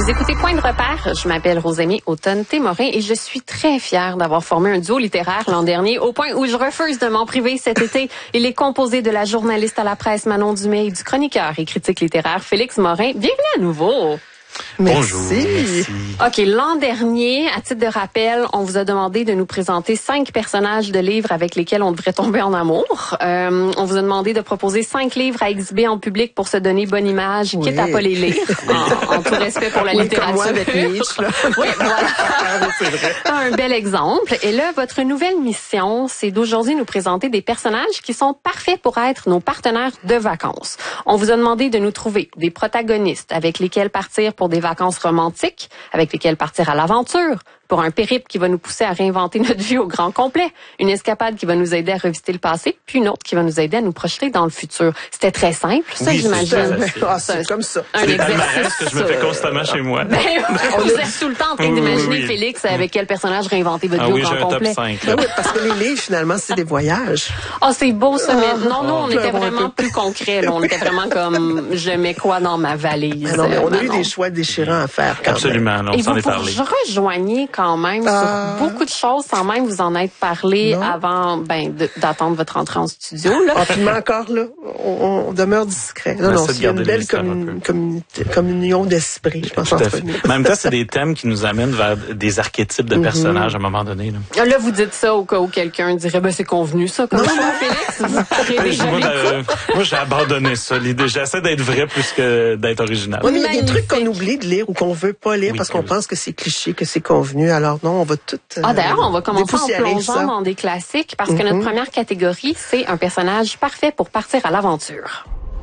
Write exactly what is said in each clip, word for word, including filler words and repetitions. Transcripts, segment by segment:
Vous écoutez Point de repère. Je m'appelle Rosamie Automne-Témorin et je suis très fière d'avoir formé un duo littéraire l'an dernier au point où je refuse de m'en priver cet été. Il est composé de la journaliste à la presse Manon Dumais et du chroniqueur et critique littéraire Félix Morin. Bienvenue à nouveau. Merci. Bonjour. Merci. OK, l'an dernier, à titre de rappel, on vous a demandé de nous présenter cinq personnages de livres avec lesquels on devrait tomber en amour. Euh, on vous a demandé de proposer cinq livres à exhiber en public pour se donner bonne image, oui. quitte à pas les lire, en, en tout respect pour la oui, littérature. Comme moi avec Nietzsche, là. Oui, voilà. C'est vrai. Un bel exemple. Et là, votre nouvelle mission, c'est d'aujourd'hui nous présenter des personnages qui sont parfaits pour être nos partenaires de vacances. On vous a demandé de nous trouver des protagonistes avec lesquels partir pour des vacances romantiques, avec lesquelles partir à l'aventure, pour un périple qui va nous pousser à réinventer notre vie au grand complet, une escapade qui va nous aider à revisiter le passé, puis une autre qui va nous aider à nous projeter dans le futur. C'était très simple, ça, Oui, j'imagine. c'est Ah, c'est comme ça. Un C'est des exercice. palmarès que je me fais constamment chez moi. Ben, vous êtes tout le temps en train Oui, d'imaginer, oui, oui. Félix, avec quel personnage réinventer votre Ah vie oui, au j'ai grand un top complet. cinq. Ben oui, parce que les livres, finalement, c'est des voyages. Ah, c'est beau, ça, mais non, non, on Oh, était pleurons un vraiment peu. plus concret, là. On était vraiment comme, je mets quoi dans ma valise. Ah non, mais on a eu Manon. des choix déchirants à faire quand Absolument, là, on Et s'en vous est parlé. vous rejoignez quand même Ah. sur beaucoup de choses sans même vous en être parlé Non. avant ben, de- d'attendre votre entrée en studio. Là. même. Ah, puis mais encore là, on, on demeure discret. Non, On non, essaie de il y a une garder le belle mystère un commun- peu. communauté- communion d'esprit, je pense, Tout à entre fait. nous. En même temps, c'est des thèmes qui nous amènent vers des archétypes de personnages à un moment donné. Là. Là, vous dites ça au cas où quelqu'un dirait, ben c'est convenu ça, comme ça, Félix. Vous rêvez moi, jamais euh, moi, j'ai abandonné ça. L'idée, j'essaie d'être vrai plus que d'être original. Oui, mais il y a des Magnifique. trucs qu'on oublie de lire ou qu'on veut pas lire Oui, parce qu'on oui. pense que c'est cliché, que c'est convenu. Alors non, on va tout. euh, Ah, d'ailleurs, on va commencer en dépoussiérer plongeant ça. dans des classiques parce que notre première catégorie, c'est un personnage parfait pour partir à l'aventure.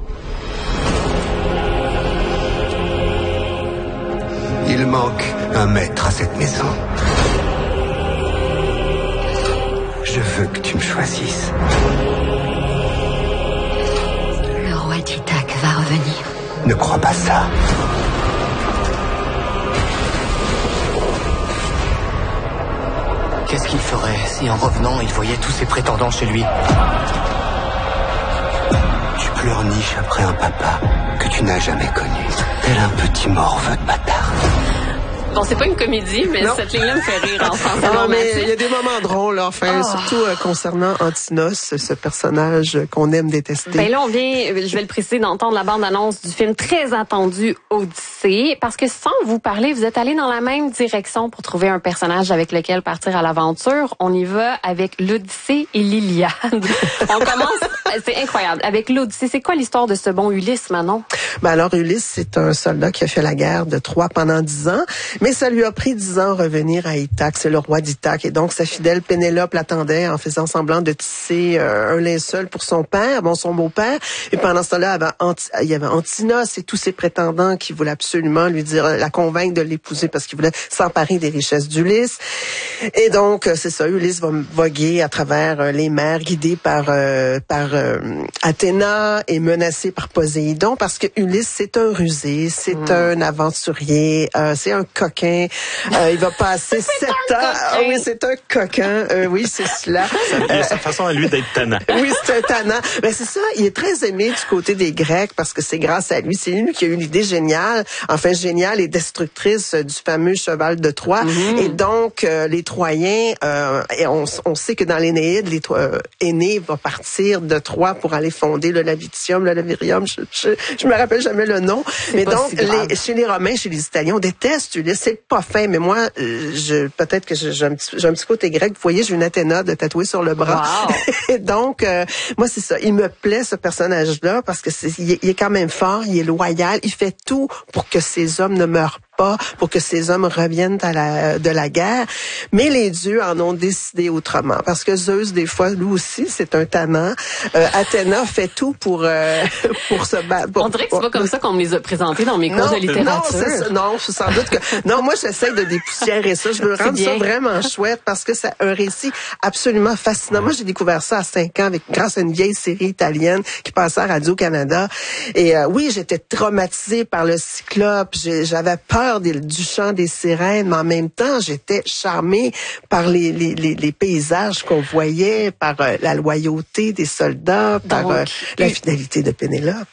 Il manque un maître à cette maison. Je veux que tu me choisisses. Le roi d'Ithaque va revenir. Ne crois pas ça. Qu'est-ce qu'il ferait si en revenant, il voyait tous ses prétendants chez lui? Tu pleurniches après un papa que tu n'as jamais connu. Tel un petit morveux de bâtard. Bon, c'est pas une comédie, mais Non. cette ligne-là me fait rire en sens Ah, mais il y a romantique. des moments drôles, enfin, Ah. surtout euh, concernant Antinos, ce personnage qu'on aime détester. Ben là, on vient, je vais le préciser, d'entendre la bande-annonce du film très attendu Odyssée, parce que sans vous parler, vous êtes allé dans la même direction pour trouver un personnage avec lequel partir à l'aventure. On y va avec l'Odyssée et l'Iliade. On commence, c'est incroyable. Avec l'Odyssée, c'est quoi l'histoire de ce bon Ulysse, Manon? Ben alors, Ulysse, c'est un soldat qui a fait la guerre de Troie pendant dix ans, mais ça lui a pris dix ans à revenir à Ithaque. C'est le roi d'Ithaque. Et donc, sa fidèle Pénélope l'attendait en faisant semblant de tisser euh, un linceul pour son père, bon, son beau-père. Et pendant ce temps-là, il y avait Anti- il y avait Antinos et tous ses prétendants qui voulaient absolument lui dire, la convaincre de l'épouser parce qu'ils voulaient s'emparer des richesses d'Ulysse. Et donc, euh, c'est ça, Ulysse va voguer à travers euh, les mers, guidé par, euh, par euh, Athéna et menacé par Poséidon, parce que Ulysse, c'est un rusé, c'est un aventurier, euh, c'est un coquin. Euh, il va passer sept ans. Ah oui, c'est un coquin. Euh, oui, c'est cela. Il a sa façon à lui d'être tannant. Oui, c'est un tannant. Ben, c'est ça. Il est très aimé du côté des Grecs parce que c'est grâce à lui. C'est lui qui a eu l'idée géniale, enfin géniale et destructrice euh, du fameux cheval de Troie. Mm-hmm. Et donc, euh, les Troyens, euh, et on, on sait que dans l'Énéide, les Tro- euh, Énée va partir de Troie pour aller fonder le Lavitium, le Lavirium, je, je, je me rappelle jamais le nom. Mais pas donc, si grave. les, chez les Romains, chez les Italiens, on déteste Ulysse. C'est pas fin, mais moi, euh, je peut-être que je- j'ai un petit, j'ai un petit côté grec. Vous voyez, j'ai une Athéna de tatouée sur le bras. Wow. Et donc, euh, moi, c'est ça. Il me plaît, ce personnage-là, parce que c'est, il, est, il est quand même fort, il est loyal, il fait tout pour que ces hommes ne meurent pas, pour que ces hommes reviennent à la, de la guerre. Mais les dieux en ont décidé autrement. Parce que Zeus, des fois, lui aussi, c'est un tannant. Euh, Athéna fait tout pour, euh, pour se battre. pour- On dirait que c'est pas comme ça qu'on me les a présentés dans mes cours non, de non, littérature. c'est ça. Non, je- sans doute que non. Moi, j'essaie de dépoussiérer ça. Je veux C'est rendre ça bien. vraiment chouette parce que c'est un récit absolument fascinant. Moi, j'ai découvert ça à cinq ans avec grâce à une vieille série italienne qui passait à Radio-Canada. Et euh, oui, j'étais traumatisée par le Cyclope. J'ai- J'avais peur des- du chant des sirènes, mais en même temps, j'étais charmée par les, les, les, les paysages qu'on voyait, par euh, la loyauté des soldats, par Donc, euh, la fidélité de Pénélope.